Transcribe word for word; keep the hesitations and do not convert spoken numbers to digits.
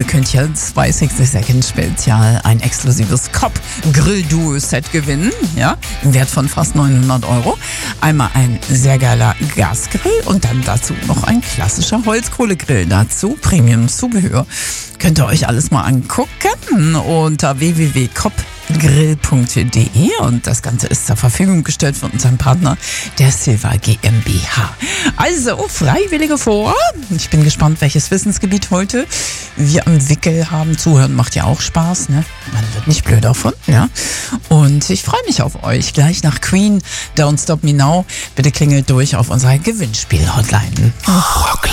könnt ihr zwei sechzig Second Spezial ein exklusives Cobb Grill Duo Set gewinnen, ja, im Wert von fast neunhundert Euro. Einmal ein sehr geiler Gasgrill und dann dazu noch ein klassischer Holzkohlegrill. Dazu Premium-Zubehör. Könnt ihr euch alles mal angucken unter w w w punkt cobb grill punkt d e und das Ganze ist zur Verfügung gestellt von unserem Partner, der Silva GmbH. Also, Freiwillige vor. Ich bin gespannt, welches Wissensgebiet heute wir am Wickel haben. Zuhören macht ja auch Spaß, ne? Man wird nicht blöd davon, ja? Und ich freue mich auf euch. Gleich nach Queen, Don't Stop Me Now. Bitte klingelt durch auf unserer Gewinnspiel-Hotline.